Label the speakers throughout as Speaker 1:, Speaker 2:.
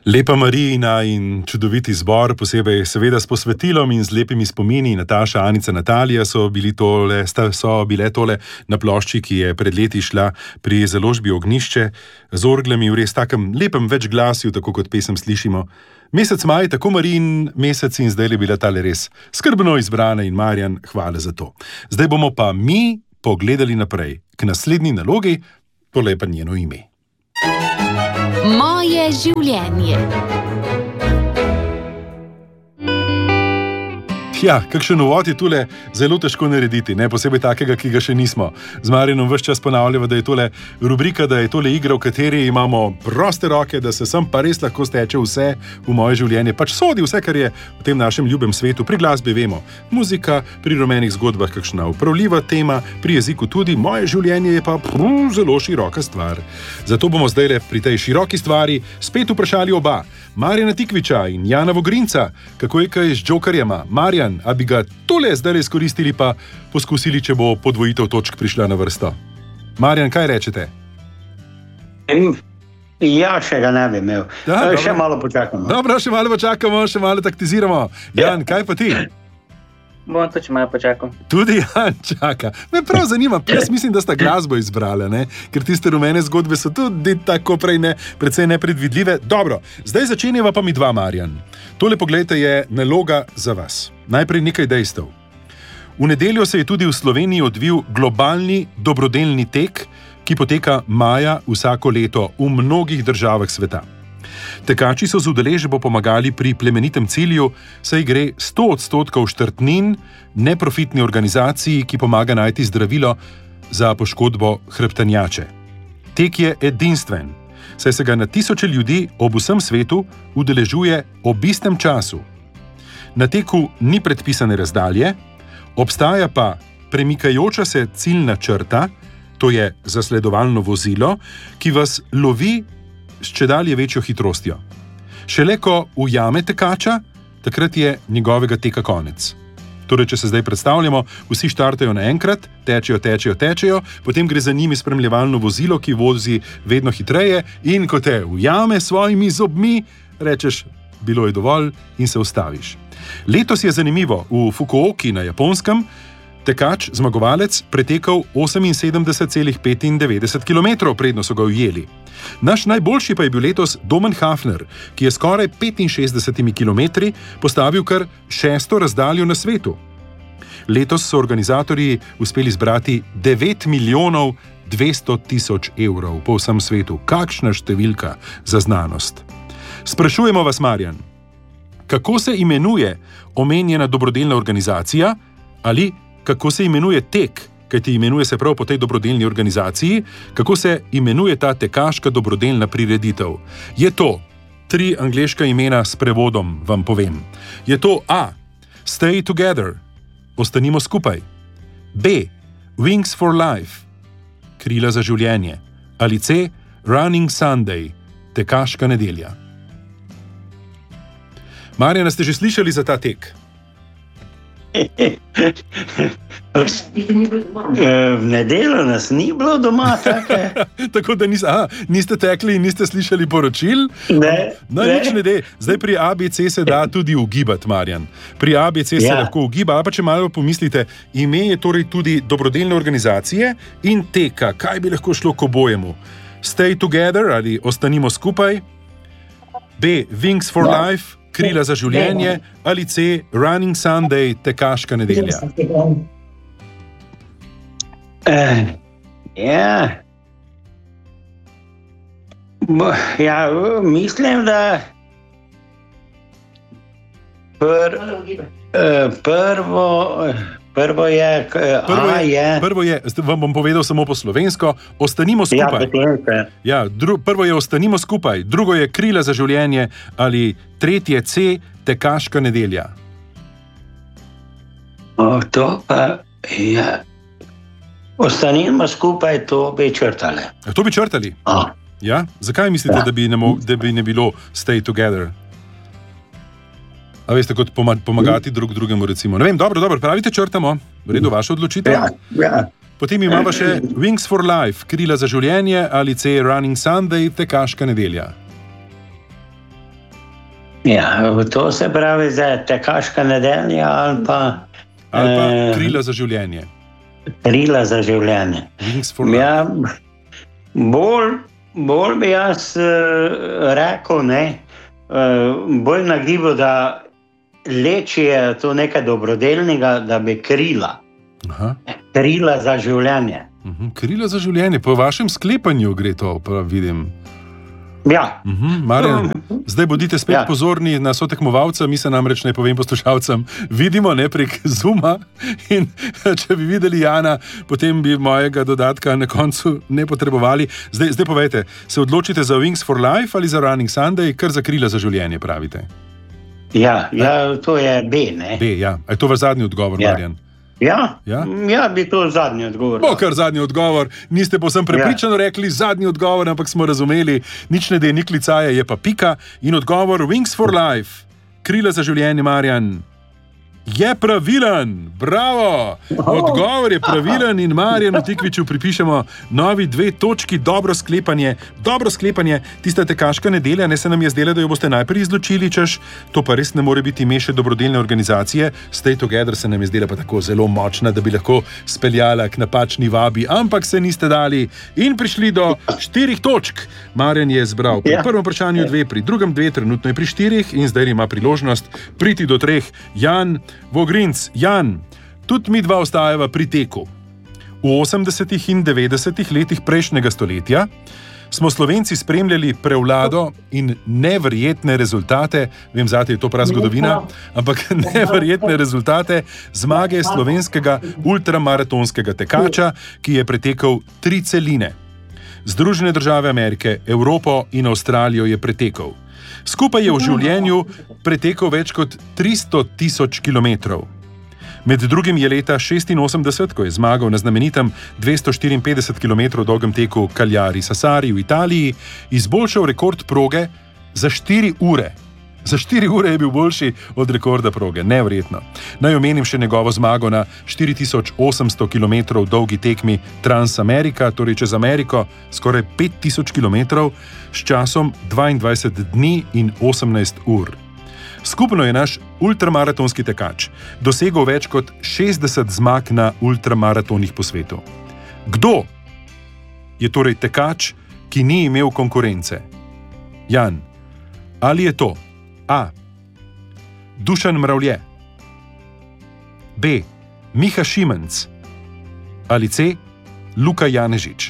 Speaker 1: Lepa Marijina in čudoviti zbor, posebej seveda s posvetilom in z lepimi spomini. Nataša, Anica, Natalija so bile tole na plošči, ki je pred leti šla pri založbi Ognjišče z orglami v res takem lepem večglasju, tako kot pesem slišimo. Mesec maj, tako Marijin mesec in zdaj je bila tale res skrbno izbrana in Marjan, hvala za to. Zdaj bomo pa mi pogledali naprej k naslednji nalogi, tole je pa njeno ime.
Speaker 2: Moje življenje.
Speaker 1: Ja, kakšen uvod je tule zelo težko narediti, ne posebej takega, ki ga še nismo. Z Marjanom ves čas ponavljamo, da je tole rubrika, da je tole igra, v kateri imamo proste roke, da se sem pa res lahko steče vse v moje življenje. Pač sodi vse, kar je v tem našem ljubem svetu. Pri glasbi vemo, muzika, pri rumenih zgodbah kakšna upravljiva tema, pri jeziku tudi, moje življenje je pa zelo široka stvar. Zato bomo zdaj pri tej široki stvari spet vprašali oba, Marjana Tikviča in Jana Vogrinca, kako je kaj z Jokerjema. Marjan, a bi ga tole zdaj izkoristili pa poskusili, če bo podvojitev točk prišla na vrsto? Marjan, kaj rečete?
Speaker 3: Ja, še ga ne bi imel. Ja, še malo počakamo.
Speaker 1: Dobro, še malo počakamo, še malo taktiziramo. Jan, kaj pa ti?
Speaker 4: Bom tudi malo počakal.
Speaker 1: Tudi Jan čaka. Me prav zanima, jaz mislim, da sta glasbo izbrala, ne? Ker tiste rumene zgodbe so tudi tako precej nepredvidljive. Dobro, zdaj začenjava pa mi dva, Marjan. Tole, poglejte, je naloga za vas. Najprej nekaj dejstev. V nedeljo se je tudi v Sloveniji odvil globalni dobrodelni tek, ki poteka maja vsako leto v mnogih državah sveta. Tekači so z udeležbo pomagali pri plemenitem cilju, saj gre 100% štartnin neprofitni organizaciji, ki pomaga najti zdravilo za poškodbo hrbtenjače. Tek je edinstven, saj se ga na tisoče ljudi ob vsem svetu udeležuje ob istem času. Na teku ni predpisane razdalje, obstaja pa premikajoča se ciljna črta, to je zasledovalno vozilo, ki vas lovi s čedalje večjo hitrostjo. Šele ko ujame tekača, takrat je njegovega teka konec. Torej, če se zdaj predstavljamo, vsi štartajo naenkrat, tečejo, potem gre za njimi spremljevalno vozilo, ki vozi vedno hitreje in ko te ujame s svojimi zobmi, rečeš, bilo je dovolj in se ustaviš. Letos je zanimivo, v Fukuoki na Japonskem tekač, zmagovalec, pretekal 78,95 km, predno so ga ujeli. Naš najboljši pa je bil letos Domen Hafner, ki je skoraj 65 km postavil kar 6. razdaljo na svetu. Letos so organizatorji uspeli zbrati 9 milijonov 200 tisoč evrov po vsem svetu. Kakšna številka za znanost. Sprašujemo vas, Marjan, kako se imenuje omenjena dobrodelna organizacija ali kako se imenuje tek, kajti imenuje se prav po tej dobrodelni organizaciji, kako se imenuje ta tekaška dobrodelna prireditev. Je to 3 angleška imena s prevodom, vam povem. Je to A. Stay Together, ostanimo skupaj. B. Wings for Life, krila za življenje. Ali C. Running Sunday, tekaška nedelja. Marjana, ste že slišali za ta tek?
Speaker 3: V nedeljo nas ni bilo doma take.
Speaker 1: Tako da niste tekli in niste slišali poročil?
Speaker 3: Ne.
Speaker 1: Nič ne de. Zdaj pri ABC se da tudi ugibati, Marjan. Pri ABC se lahko ugiba, pa če malo pomislite, ime je torej tudi dobrodelne organizacije in teka. Kaj bi lahko šlo k obojemu? Stay Together ali ostanimo skupaj? B. Wings for Life, krila za življenje, ali C. Running Sunday, tekaška nedelja.
Speaker 3: Mislim, da
Speaker 1: Prvo je, vam bom povedal samo po slovensko, ostanimo skupaj. Prvo je ostanimo skupaj, drugo je krila za življenje ali tretje C, tekaška nedelja.
Speaker 3: To pa je. Ostanimo skupaj, to bi črtali.
Speaker 1: To bi črtali? Ja? Zakaj mislite, da bi ne bilo Stay Together? A veste, kot pomagati drug drugemu, recimo. Ne vem, dobro, pravite, črtamo. V redu, vaša odločitev. Potem imamo še Wings for Life, krila za življenje, ali C. Running Sunday, tekaška nedelja.
Speaker 3: Ja, to se pravi za tekaška nedelja ali pa
Speaker 1: krila za življenje.
Speaker 3: Krila za življenje.
Speaker 1: Wings for life.
Speaker 3: Ja, bolj bi jaz rekel, bolj nagibo, da leči je to nekaj dobrodelnega, da bi krila.
Speaker 1: Aha.
Speaker 3: Krila za življenje.
Speaker 1: Krila za življenje, po vašem sklepanju gre to, vidim.
Speaker 3: Ja.
Speaker 1: Marjan, zdaj bodite spet pozorni na sotekmovalca, mi se namreč, naj povem poslušalcem, vidimo prek Zooma in če bi videli Jana, potem bi mojega dodatka na koncu ne potrebovali. Zdaj povejte, se odločite za Wings for Life ali za Running Sunday, kar za krila za življenje pravite?
Speaker 3: Ja, to je B, ne?
Speaker 1: B, ja. A je to vaš zadnji odgovor, Marjan?
Speaker 3: Ja, bi to zadnji odgovor.
Speaker 1: Kar zadnji odgovor. Niste povsem prepričano rekli zadnji odgovor, ampak smo razumeli, nič ne de, ni klicaje, je pa pika. In odgovor Wings for Life, krila za življenje, Marjan, je pravilen. Bravo! Odgovor je pravilen in Marjanu Tikviču pripišemo novi 2 točki. Dobro sklepanje, tista tekaška nedelja, ne se nam je zdela, da jo boste najprej izločili, češ, to pa res ne more biti meše dobrodelne organizacije. Stay Together se nam je zdela pa tako zelo močna, da bi lahko speljala k napačni vabi, ampak se niste dali in prišli do 4 točk. Marjan je zbral pri prvem vprašanju 2, pri drugem 2, trenutno je pri 4 in zdaj ima priložnost priti do 3. Jan Vogrinc. Jan, tudi mi dva ostajava pri teku. V 80. in 90. letih prejšnjega stoletja smo Slovenci spremljali prevlado in neverjetne rezultate, vem, zate je to prav zgodovina, ampak neverjetne rezultate zmage slovenskega ultramaratonskega tekača, ki je pretekel 3 celine. Združene države Amerike, Evropo in Avstralijo je pretekel. Skupaj je v življenju pretekel več kot 300.000 kilometrov. Med drugim je leta 1986, ko je zmagal na znamenitem 254 km dolgem teku Cagliari-Sassari v Italiji, izboljšal rekord proge za 4 ure. Za 4 ure je bil boljši od rekorda proge. Neverjetno. Naj omenim še njegovo zmago na 4800 km dolgi tekmi Transamerica, torej čez Ameriko, skoraj 5000 km, s časom 22 dni in 18 ur. Skupno je naš ultramaratonski tekač dosegel več kot 60 zmag na ultramaratonih po svetu. Kdo je torej tekač, ki ni imel konkurence? Jan, ali je to A. Dušan Mravlje, B. Miha Šimenc ali C. Luka Janežič?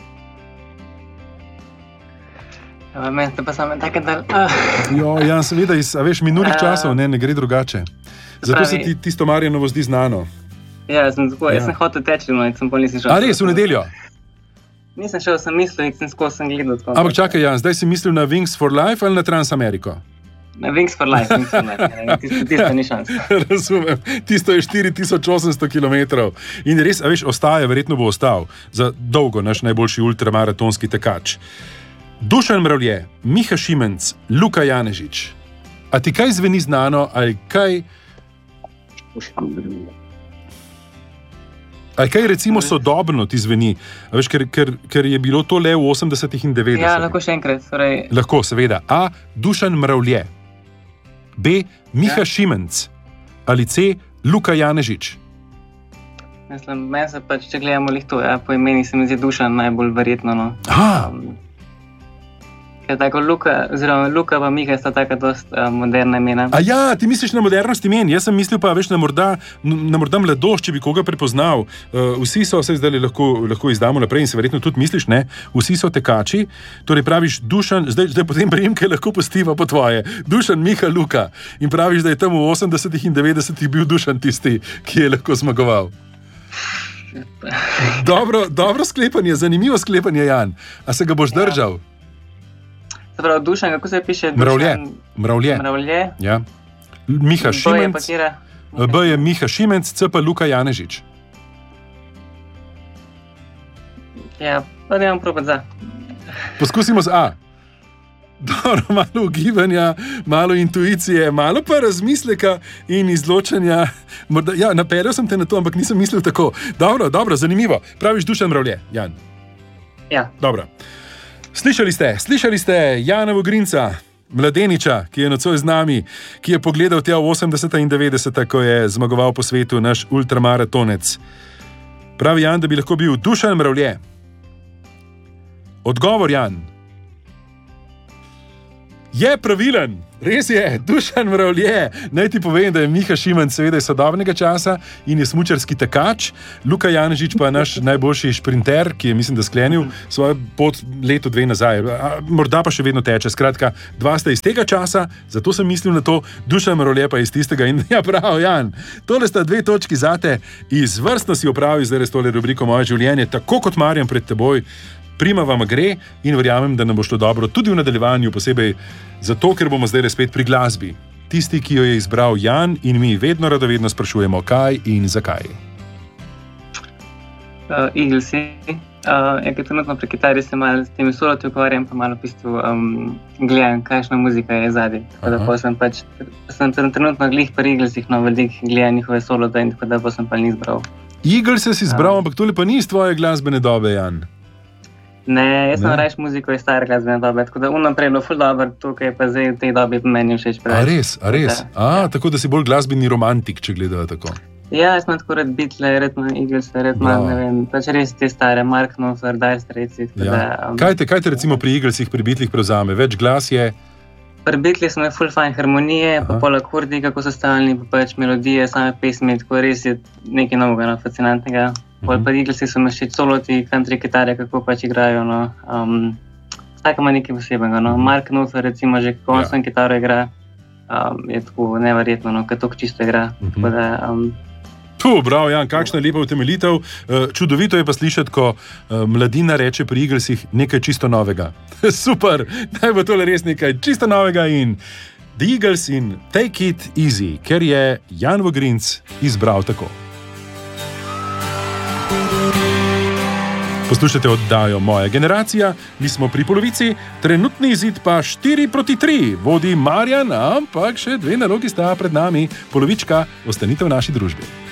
Speaker 4: Meni ste pa same take, da...
Speaker 1: Ja, seveda, veš, minulih časov ne gre drugače. Zato se ti tisto Marjanovo zdi znano.
Speaker 4: Ja, jaz sem hotel teči, sem pa nisem šel.
Speaker 1: A res, v nedeljo?
Speaker 4: Nisem šel, sem mislil in sem gledal.
Speaker 1: Ampak čakaj, Jan, zdaj si mislil na Wings for Life ali na Transamerico?
Speaker 4: Na Wings for Life, tisto ni šans.
Speaker 1: Razumem, tisto je 4800 km. In res, veš, ostaja, verjetno bo ostal za dolgo naš najboljši ultramaratonski tekač. Dušan Mravlje, Miha Šimenc, Luka Janežič. A ti kaj zveni znano, ali kaj... Ali kaj recimo sodobno ti zveni? Veš, ker je bilo to le v 80. in 90.
Speaker 4: Ja, lahko še enkrat.
Speaker 1: Lahko, seveda. A. Dušan Mravlje. B. Miha Šimenc. Ali C. Luka Janežič.
Speaker 4: Mislim, meni se pač, če gledamo to, po imeni se mi zdi Dušan najbolj verjetno. Ker tako Luka pa Miha sta taka dost moderna imena.
Speaker 1: A ja, ti misliš na modernost imen? Jaz sem mislil pa, veš, na morda mladost, če bi koga prepoznal. Vsi so, se zdaj lahko izdamo naprej in se verjetno tudi misliš, ne? Vsi so tekači, torej praviš Dušan, zdaj potem prejemke lahko postiva po tvoje. Dušan, Miha, Luka. In praviš, da je tam v 80. in 90. bil Dušan tisti, ki je lahko zmagoval. Dobro sklepanje, zanimivo sklepanje, Jan. A se ga boš držal?
Speaker 4: Prav, Dušan, kako se piše?
Speaker 1: Mravlje. Ja. Miha Šimenc. B je Miha Šimenc, C pa Luka Janežič.
Speaker 4: Ja, pa nemam probat za.
Speaker 1: Poskusimo z A. Dobro, malo ugibanja, malo intuicije, malo pa razmisleka in izločanja. Ja, napeljal sem te na to, ampak nisem mislil tako. Dobro, zanimivo. Praviš Dušan Mravlje, Jan?
Speaker 4: Ja.
Speaker 1: Dobro. Slišali ste Jana Vogrinca. mladeniča, ki je nocoj z nami, ki je pogledal tja v 80. in 90. ko je zmagoval po svetu naš ultramaratonec. Pravi Jan, da bi lahko bil Dušan Mravlje. Odgovor, Jan, je pravilen, res je, Dušan Mravlje. Naj ti povem, da je Miha Šiman seveda iz sodobnega časa in je smučarski tekač, Luka Janežič pa naš najboljši šprinter, ki je, mislim, da sklenil svojo pot leto, dve nazaj. Morda pa še vedno teče. Skratka, dva sta iz tega časa, zato sem mislil na to, Dušan Mravlje pa iz tistega. In ja, prav, Jan, tole sta 2 točki zate. Izvrstno si opravil zdaj res tole rubriko Moje življenje, tako kot Marjan pred teboj. Prima vam gre in verjamem, da nam bo šlo dobro tudi v nadaljevanju, posebej zato, ker bomo zdaj spet pri glasbi. Tisti, ki jo je izbral Jan, in mi vedno radovedno sprašujemo, kaj in zakaj.
Speaker 4: Eaglesi. Ker trenutno pri kitari se malo s temi soloti ukvarjam, pa malo v bistvu gledam, kakšna muzika je zadaj. Tako da sem trenutno glih pri Eaglesih, no veliko gledam njihove solote in tako da pa sem pa ni izbral.
Speaker 1: Eaglese si izbral, ampak tole pa ni iz tvoje glasbene dobe, Jan.
Speaker 4: Ne, jaz sem rajš muziko iz stare glasbene dobe, tako da naprej bilo ful dobro, tukaj pa zdaj v tej dobi meni všeč preveč.
Speaker 1: A res? Tako da si bolj glasbeni romantik, če gledajo tako.
Speaker 4: Ja, jaz imam tako red Beatle, red Eagles, red ne vem, pač res te stare, Mark Knopfler, Dire Straits.
Speaker 1: Kaj te recimo pri Eaglesih, pri Beatlih prevzame? Več glas je?
Speaker 4: Pri Beatlih smo ful fajn harmonije, pa pol akordi, kako so stalni, pa pač melodije, same pesmi, tako res je nekaj novega, fascinantnega. Pol pa Eaglesi so me še soloti, country kitare, kako pač igrajo, no. Vsaka ima nekaj posebnega, no. Mark Knopfler recimo že kako on kitaro igra, je tako neverjetno, no, kad tako čisto igra. Tako da,
Speaker 1: bravo, Jan, kakšna lepa utemeljitev. Čudovito je pa slišati, ko mladina reče pri Eaglesih nekaj čisto novega. Super, naj bo tole res nekaj čisto novega in The Eagles in Take It Easy, ker je Jan Vogrinc izbral tako. Poslušate oddajo Moja generacija, mi smo pri polovici, trenutni izid pa 4-3, vodi Marjan, ampak še 2 nalogi sta pred nami, polovička, ostanite v naši družbi.